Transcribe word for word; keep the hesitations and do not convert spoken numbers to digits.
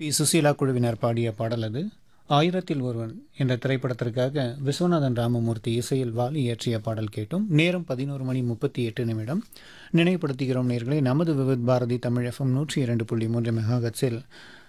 B Susheela குழுவினர் பாடிய பாடல் அது. ஆயிரத்தில் ஒருவன் என்ற திரைப்படத்திற்காக விஸ்வநாதன் ராமமூர்த்தி இசையில் வாலி இயற்றிய பாடல் கேட்டும். நேரம் பதினோரு மணி முப்பத்தி எட்டு நிமிடம். நினைவுபடுத்துகிறோம் நேயர்களே, நமது விவித் பாரதி தமிழ் எஃப்எம் நூற்றி இரண்டு புள்ளி மூன்று மெகாஹெர்ட்ஸில்